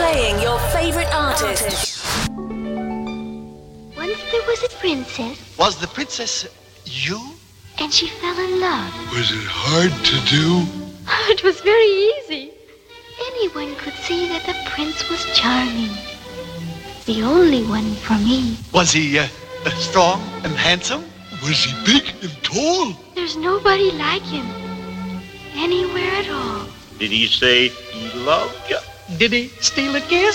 Playing your favorite artist. Once there was a princess. Was the princess you? And she fell in love. Was it hard to do? It was very easy. Anyone could see that the prince was charming. The only one for me. Was he strong and handsome? Was he big and tall? There's nobody like him. Anywhere at all. Did he say he loved you? Did he steal a kiss?